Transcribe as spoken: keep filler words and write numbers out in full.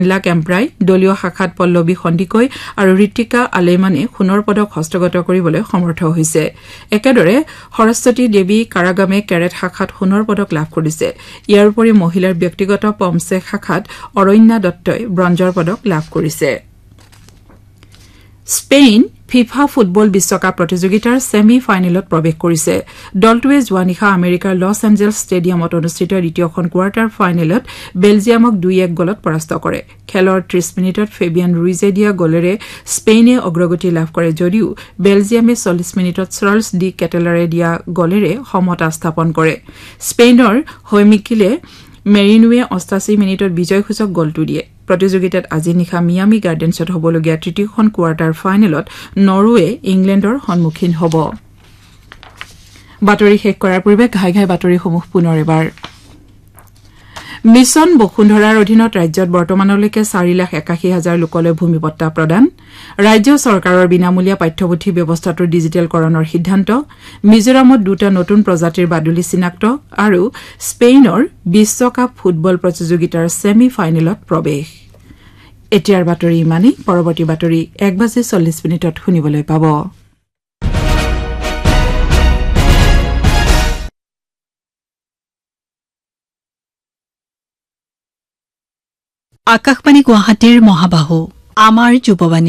লা কেম্প্ৰাই দলীয় শাখাত পল্লৱী সন্দিকৈ আৰু ঋতিকা আলেমানে সোণৰ পদক হস্তগত কৰিবলৈ সমৰ্থ হৈছে একেদৰে সৰস্বতী দেৱী কাৰাগামে কেৰেট শাখাত সোণৰ পদক লাভ কৰিছে ইয়াৰ উপৰি মহিলাৰ ব্যক্তিগত পমচে শাখাত অৰণ্যা দত্তই ব্ৰঞ্জৰ পদক লাভ কৰিছে স্পেইন ফিফা ফুটবল বিশ্বকাপ প্ৰতিযোগিতাৰ ছেমি ফাইনেলত প্ৰৱেশ কৰিছে দলটোৱে যোৱা নিশা আমেৰিকাৰ লছ এঞ্জেলছ ষ্টেডিয়ামত অনুষ্ঠিত দ্বিতীয়খন কোৱাৰ্টাৰ ফাইনেলত বেলজিয়ামক দুই এক গলত পৰাস্ত কৰে খেলৰ ত্ৰিশ মিনিটত ফেবিয়ান ৰুইজে দিয়া গলেৰে স্পেইনে অগ্ৰগতি লাভ কৰে যদিও বেলজিয়ামে চল্লিশ মিনিটত চাৰ্লছ ডি কেটেলাৰে দিয়া গলেৰে সমতা স্থাপন কৰে স্পেইনৰ হৈমিকিলে মেৰিনোৱে অষ্টাশী মিনিটত বিজয়সূচক গলটো দিয়ে প্ৰতিযোগিতাত আজি নিশা মিয়ামি গাৰ্ডেন্সত হ'বলগীয়া তৃতীয়খন কোৱাৰ্টাৰ ফাইনেলত নৰৱে ইংলেণ্ডৰ সন্মুখীন হ'ব বাতৰি শেষ কৰাৰ পূৰ্বে ঘাই ঘাই বাতৰিসমূহ পুনৰ এবাৰ মিছন বসুন্ধৰাৰ অধীনত ৰাজ্যত বৰ্তমানলৈকে চাৰি লাখ একাশী হাজাৰ লোকলৈ ভূমিপট্টা প্ৰদান ৰাজ্য চৰকাৰৰ বিনামূলীয়া পাঠ্যপুথি ব্যৱস্থাটোৰ ডিজিটেলকৰণৰ সিদ্ধান্ত মিজোৰামত দুটা নতুন প্ৰজাতিৰ বাদুলি চিনাক্ত আৰু স্পেইনৰ বিশ্বকাপ ফুটবল প্ৰতিযোগিতাৰ ছেমি ফাইনেলত প্ৰৱেশ এতিয়াৰ বাতৰি ইমানেই পৰৱৰ্তী বাতৰি এক বাজি চল্লিশ মিনিটত শুনিবলৈ পাব আকাশবাণী গুৱাহাটীৰ মহাবাহু আমাৰ যুৱবাণী